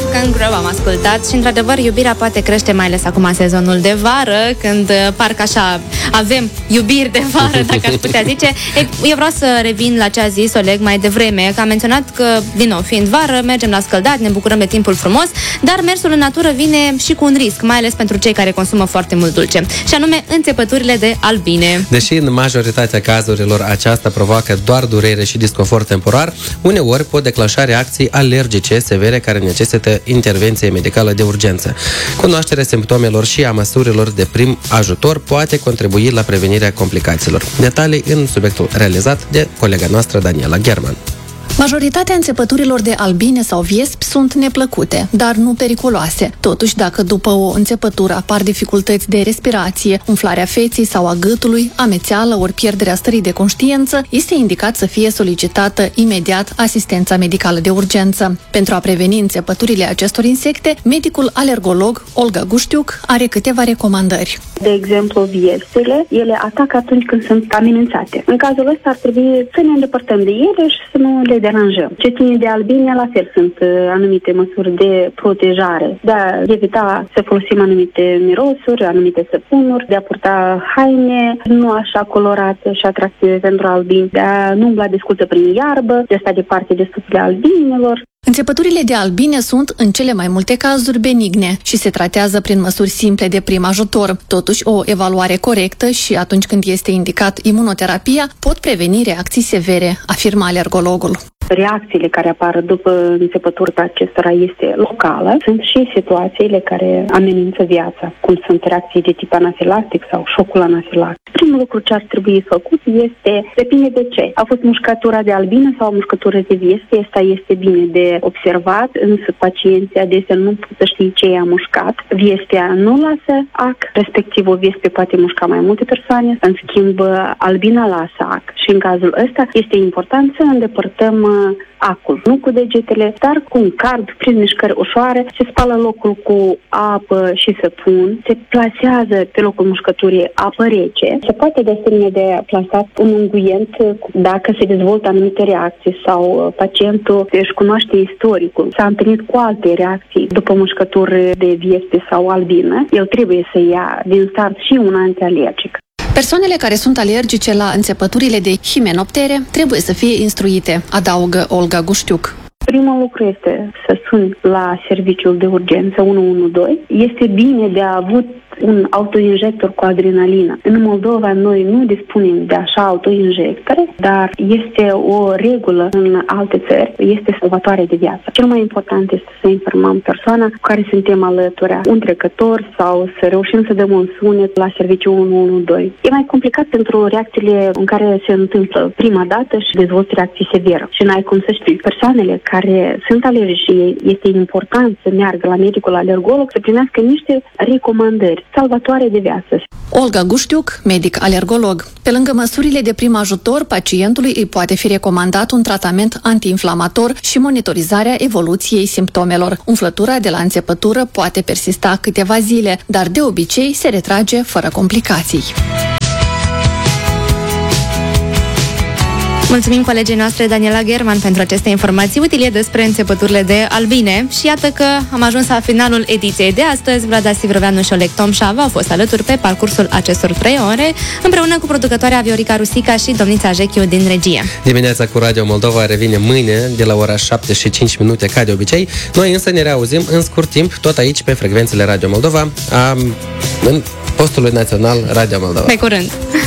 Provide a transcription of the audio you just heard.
Can Grow am ascultat și, într-adevăr, iubirea poate crește, mai ales acum în sezonul de vară, când parcă așa avem iubiri de vară, dacă aș putea zice. Eu vreau să revin la ce a zis Oleg mai devreme, că a menționat că, din nou, fiind vară, mergem la scăldat, ne bucurăm de timpul frumos, dar mersul în natură vine și cu un risc, mai ales pentru cei care consumă foarte mult dulce, și anume înțepăturile de albine. Deși în majoritatea cazurilor aceasta provoacă doar durere și disconfort temporar, uneori pot declanșa reacții alergice severe care necesită intervenție medicală de urgență. Cunoașterea simptomelor și a măsurilor de prim ajutor poate contribui la prevenirea complicațiilor. Detalii în subiectul realizat de colega noastră Daniela German. Majoritatea înțepăturilor de albine sau viespi sunt neplăcute, dar nu periculoase. Totuși, dacă după o înțepătură apar dificultăți de respirație, umflarea feței sau a gâtului, amețeală ori pierderea stării de conștiință, este indicat să fie solicitată imediat asistența medicală de urgență. Pentru a preveni înțepăturile acestor insecte, medicul alergolog Olga Guștiuc are câteva recomandări. De exemplu, viespile, ele atacă atunci când sunt amenințate. În cazul ăsta ar trebui să ne îndepărtăm de ele și să nu le deranjăm. Ce ține de albine, la fel sunt anumite măsuri de protejare, de a evita să folosim anumite mirosuri, anumite săpunuri, de a purta haine nu așa colorate și atractive pentru albini, de a nu umbla desculță prin iarbă, de a sta departe de stupurile albinilor. Înțepăturile de albine sunt, în cele mai multe cazuri, benigne și se tratează prin măsuri simple de prim ajutor. Totuși, o evaluare corectă și atunci când este indicat imunoterapia pot preveni reacții severe, afirmă alergologul. Reacțiile care apar după înțepătura acestora este locală. Sunt și situațiile care amenință viața, cum sunt reacții de tip anafilactic sau șocul anafilactic. Primul lucru ce ar trebui făcut este, depinde de ce. A fost mușcătura de albină sau mușcătură de viespe, asta este bine de observat, însă pacienții adesea nu pot să știe ce i-a mușcat. Viespea nu lasă ac, respectiv o viespe poate mușca mai multe persoane, în schimb albina lasă ac. Și în cazul ăsta este important să îndepărtăm acul, nu cu degetele, dar cu un card, prin mișcări ușoare, se spală locul cu apă și săpun, se plasează pe locul mușcăturii apă rece, se poate de asemenea de plasat un unguent dacă se dezvoltă anumite reacții sau pacientul își cunoaște istoricul, s-a întâlnit cu alte reacții după mușcături de viespe sau albină, el trebuie să ia din start și un antialergic. Persoanele care sunt alergice la înțepăturile de himenoptere trebuie să fie instruite, adaugă Olga Guștiuc. Primul lucru este să suni la serviciul de urgență 112. Este bine de a avut un autoinjector cu adrenalină. În Moldova noi nu dispunem de așa autoinjectore, dar este o regulă în alte țări, este salvatoare de viață. Cel mai important este să informăm persoana cu care suntem alături, un trecător sau să reușim să dăm un sunet la serviciul 112. E mai complicat pentru reacțiile în care se întâmplă prima dată și dezvoltă reacții severă. Și n-ai cum să știi. Persoanele care sunt alergici, este important să meargă la medicul alergolog să primească niște recomandări salvatoare de viață. Olga Guștiuc, medic alergolog. Pe lângă măsurile de prim ajutor, pacientului îi poate fi recomandat un tratament antiinflamator și monitorizarea evoluției simptomelor. Umflătura de la înțepătură poate persista câteva zile, dar de obicei se retrage fără complicații. Mulțumim colegii noastre Daniela German pentru aceste informații utile despre înțepăturile de albine și iată că am ajuns la finalul ediției de astăzi. Vlada Sivrăveanu și Oleg Tomșava au fost alături pe parcursul acestor 3 ore, împreună cu producătoarea Viorica Rusica și domnița Jechiu din regie. Dimineața cu Radio Moldova revine mâine de la ora 7:05 ca de obicei. Noi însă ne reauzim în scurt timp tot aici pe frecvențele Radio Moldova, în postului național Radio Moldova. Pe curând!